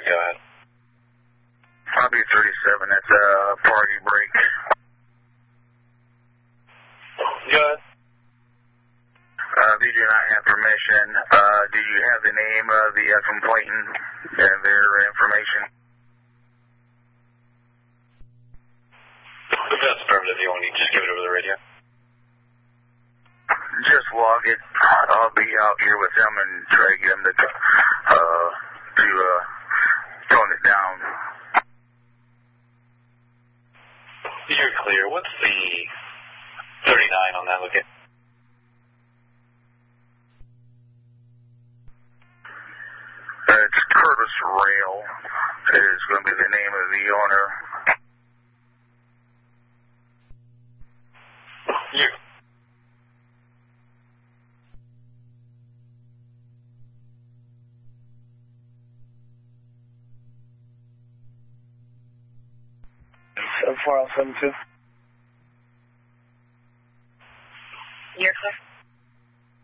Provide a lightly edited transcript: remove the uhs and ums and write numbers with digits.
Go ahead. Lobby 37, that's a party break. Go ahead. They do not have permission. Do you have the name of the complainant and their information? If that's affirmative, you want me to just give it over the radio? Just log it. I'll be out here with them and try to get them to tone it down. You're clear. What's the 39 on that location? It's Curtis Rail is going to be the name of the owner. You. So 4072. You're clear.